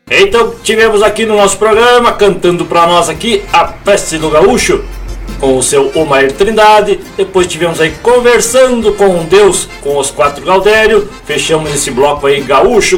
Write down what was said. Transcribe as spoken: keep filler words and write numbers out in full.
Então tivemos aqui no nosso programa, cantando pra nós aqui, A Peste do Gaúcho, com o seu Omair Trindade. Depois tivemos aí Conversando com Deus, com os Quatro Gaudério. Fechamos esse bloco aí, Gaúcho